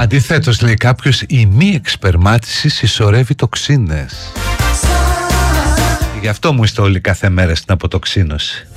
Αντιθέτως, λέει κάποιος, η μη εξπερμάτιση συσσωρεύει τοξίνες. Γι' αυτό μου είστε όλοι κάθε μέρα στην αποτοξίνωση.